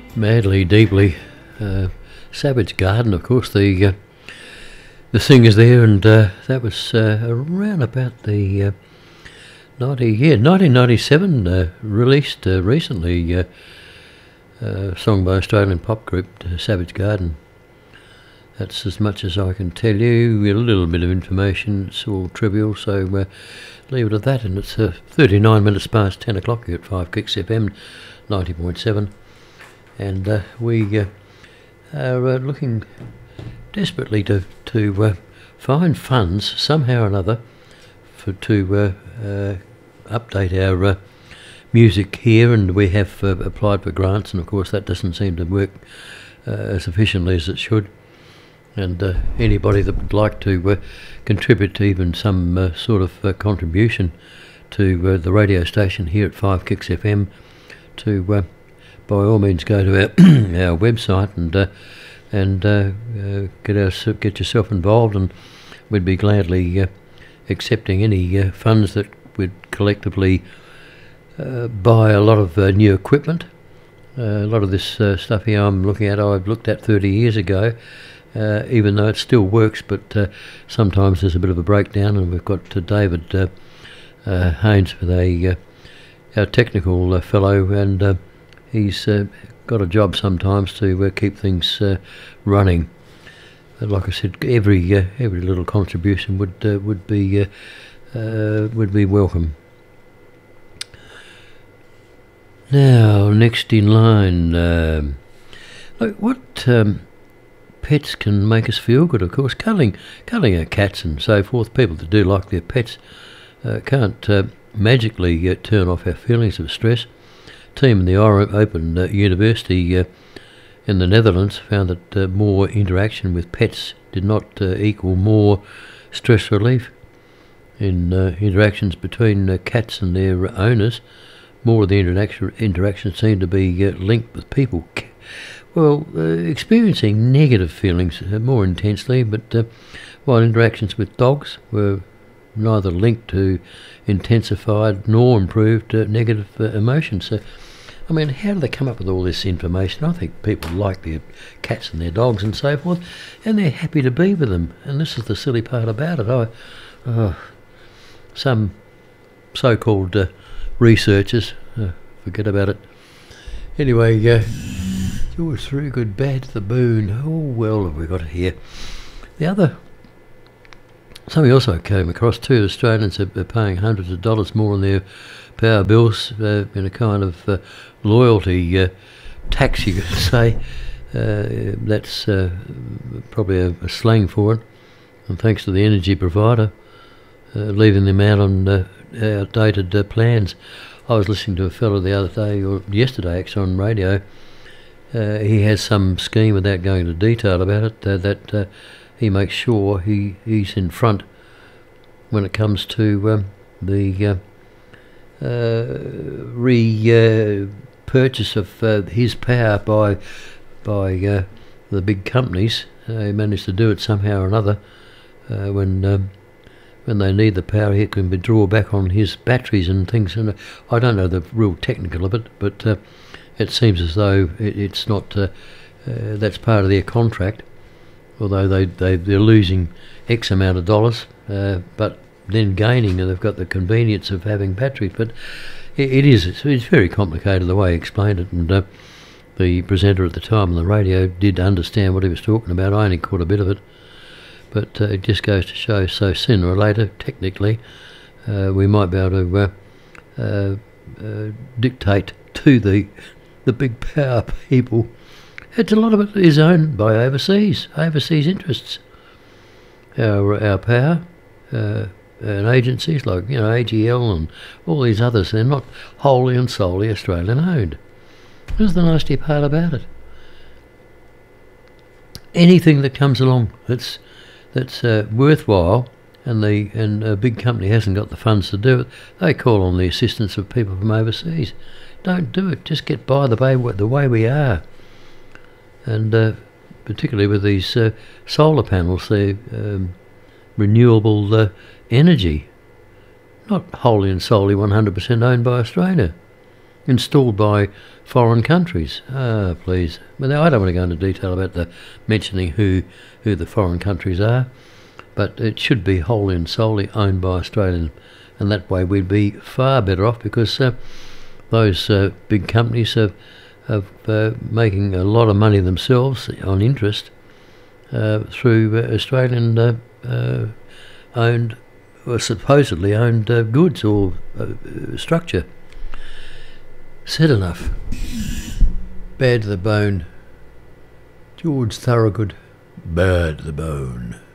Madly, deeply. Savage Garden, of course, the singer's there, and that was around about the 1997, released recently, song by Australian pop group Savage Garden. That's as much as I can tell you. A little bit of information, it's all trivial, so leave it at that. And it's 39 minutes past 10 o'clock here at 5 Kicks FM 90.7. And we are looking desperately to find funds somehow or another to update our music here, and we have applied for grants, and of course that doesn't seem to work as efficiently as it should. And anybody that would like to contribute to even some sort of contribution to the radio station here at 5 Kicks FM, to by all means go to our website and get yourself involved, and we'd be gladly accepting any funds that would collectively buy a lot of new equipment. A lot of this stuff here I'm looking at, I've looked at 30 years ago, even though it still works, but sometimes there's a bit of a breakdown, and we've got David Haynes with our technical fellow, and he's got a job sometimes to keep things running. But like I said, every little contribution would be welcome. Now, next in line, look, what pets can make us feel good? Of course, cuddling our cats and so forth. People that do like their pets can't magically turn off our feelings of stress. Team in the Open University in the Netherlands found that more interaction with pets did not equal more stress relief. In interactions between cats and their owners, more of the interaction seemed to be linked with people. Experiencing negative feelings more intensely, but while interactions with dogs were neither linked to intensified nor improved negative emotions. So, I mean, how do they come up with all this information? I think people like their cats and their dogs and so forth, and they're happy to be with them. And this is the silly part about it. Some so-called researchers, forget about it. Anyway, George Thorogood, Bad to the Boon. Oh, well, have we got it here. The other, something else I came across too, Australians are paying hundreds of dollars more on their power bills in a kind of loyalty tax, you could say. That's probably a slang for it, and thanks to the energy provider leaving them out on outdated plans. I was listening to a fellow the other day, or yesterday actually, on radio. He has some scheme, without going into detail about it, that he makes sure he's in front when it comes to the repurchase of his power by the big companies. He managed to do it somehow or another. When they need the power, he can draw back on his batteries and things. And I don't know the real technical of it, but it seems as though it's not. That's part of their contract. Although they're losing X amount of dollars, but then gaining, and they've got the convenience of having batteries. But it's very complicated the way he explained it, and the presenter at the time on the radio did understand what he was talking about. I only caught a bit of it, but it just goes to show, so sooner or later, technically, we might be able to dictate to the big power people. It's a lot of it is owned by overseas interests. Our power and agencies like AGL and all these others, they're not wholly and solely Australian owned. Here's the nasty part about it. Anything that comes along that's worthwhile, and a big company hasn't got the funds to do it, they call on the assistance of people from overseas. Don't do it. Just get by the way we are. And particularly with these solar panels, they're renewable energy, not wholly and solely 100% owned by Australia. installed by foreign countries. Please. But I don't want to go into detail about the mentioning who the foreign countries are, but it should be wholly and solely owned by Australians, and that way we'd be far better off, because those big companies are making a lot of money themselves on interest through Australian owned, or supposedly owned goods or structure. Said enough. Bad to the bone. George Thorogood. Bad to the bone.